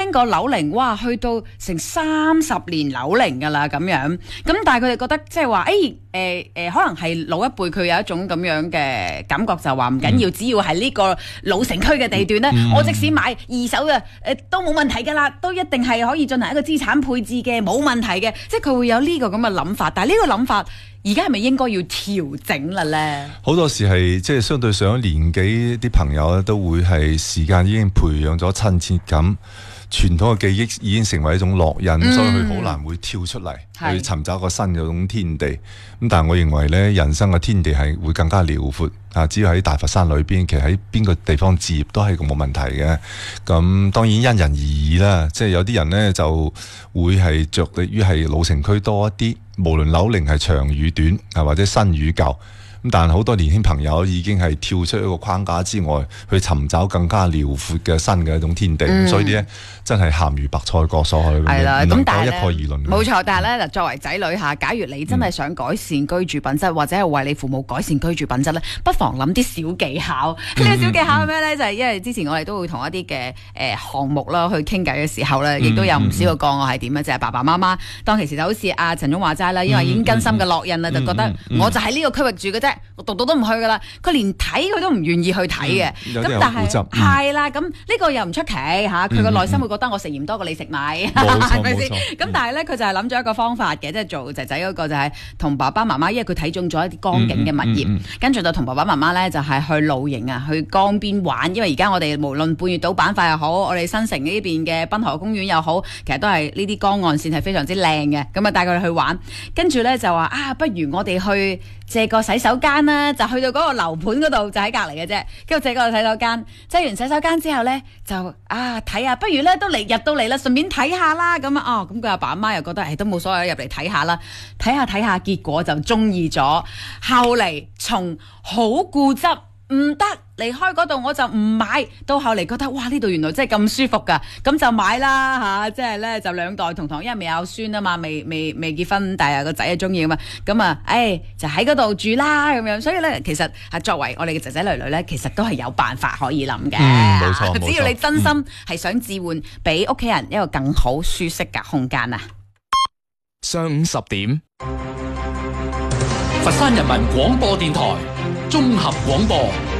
聽過樓齡，哇，去到成30年樓齡㗎啦咁樣。咁但係佢哋覺得即係話，可能係老一輩佢有一種咁樣嘅感覺，就話唔緊要，只要係呢個老城區嘅地段咧，我即使買二手嘅都冇問題㗎啦，都一定係可以進行一個資產配置嘅，冇問題嘅，即係佢會有呢個咁嘅諗法。但係呢個諗法而家係咪應該要調整啦咧？ 好多時係即係相對上年紀啲朋友咧，都會係時間已經培養咗親切感。傳統嘅記憶已經成為一種烙印，所以佢好難會跳出嚟去尋找一個新嘅種天地。咁但係我認為咧，人生嘅天地係會更加遼闊啊！只要喺大佛山裏邊，其實喺邊個地方置業都係冇問題嘅。咁當然因人而異啦，即係有啲人咧就會係着力於係老城區多一啲，無論樓齡係長與短啊，或者新與舊。咁但係好多年輕朋友已經係跳出一個框架之外，去尋找更加遼闊嘅新嘅一種天地。所以咧，真係鹹魚白菜各所去， 係啦， 唔能但係夠一概而論。冇錯，但係咧，作為仔女下，假如你真係想改善居住品質，或者係為你父母改善居住品質咧，不妨諗啲小技巧。呢個小技巧係咩咧？就係因為之前我哋都會同一啲嘅項目啦去傾偈嘅時候咧，亦都有唔少個案係點咧？就係爸爸媽媽當其時就好似阿陳總話齋啦，因為已經根深嘅烙印啦，就覺得我就喺呢個區域住嘅啫。我度度都唔去噶啦，佢連睇佢都唔願意去睇嘅。咁但係係啦，咁呢個又唔出奇嚇，佢個內心會覺得我食鹽多過你食米，係咪先？咁但係咧，佢就係諗咗一個方法嘅，即係做仔仔嗰個就係同爸爸媽媽，因為佢睇中咗一啲江景嘅物業，跟住就同爸爸媽媽咧就係去露營啊，去江邊玩。因為而家我哋無論半月島板塊又好，我哋新城呢邊嘅濱河公園又好，其實都係呢啲江岸線係非常之靚嘅。咁啊帶佢哋去玩，跟住咧就話啊，不如我哋去借個洗手間啦，就去到嗰個樓盤嗰度，就喺隔離嘅啫。跟住借個洗手間，借完洗手間之後咧，就睇下，不如咧都入到嚟啦，順便睇下啦。咁咁佢阿爸阿媽又覺得都冇所謂，入嚟睇下啦。睇下，結果就中意咗。後嚟從好固執，唔得離開嗰度我就唔買，到後嚟覺得哇呢度原來真係咁舒服噶，咁就買啦嚇，即係咧就兩代同堂，因為未有孫啊嘛，未結婚，但係個仔係中意啊嘛，咁就喺嗰度住啦咁樣，所以咧其實作為我哋嘅仔仔女女咧，其實都係有辦法可以諗嘅， 冇錯， 只要你真心係想置換俾屋企人一個更好舒適嘅空間啊！ 上午10點，佛山人民廣播電台綜合廣播。